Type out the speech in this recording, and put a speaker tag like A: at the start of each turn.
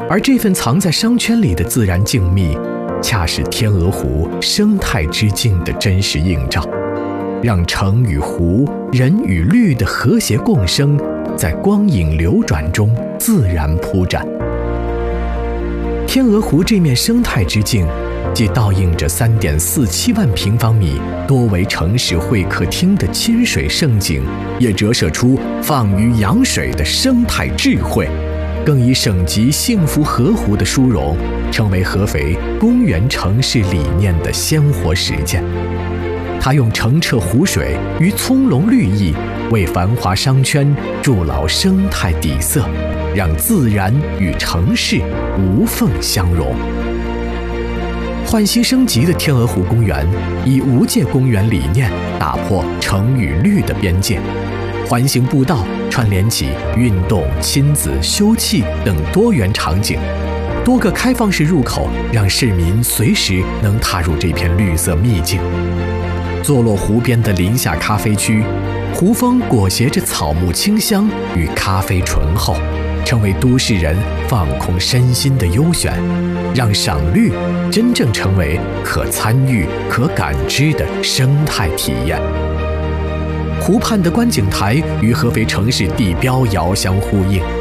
A: 而这份藏在商圈里的自然静谧，恰是天鹅湖生态之境的真实映照，让城与湖、人与绿的和谐共生，在光影流转中自然铺展。天鹅湖这面生态之境，既倒映着3.47万平方米多为城市会客厅的亲水盛景，也折射出放于养水的生态智慧，更以省级幸福河湖的殊荣，成为合肥公园城市理念的鲜活实践。它用澄澈湖水与葱茏绿意，为繁华商圈筑牢生态底色，让自然与城市无缝相融。焕新升级的天鹅湖公园，以无界公园理念打破城与绿的边界，环形步道串联起运动、亲子、休憩等多元场景，多个开放式入口让市民随时能踏入这片绿色秘境。坐落湖边的林下咖啡区，湖风裹挟着草木清香与咖啡醇厚，成为都市人放空身心的优选，让赏绿真正成为可参与、可感知的生态体验。湖畔的观景台与合肥城市地标遥相呼应，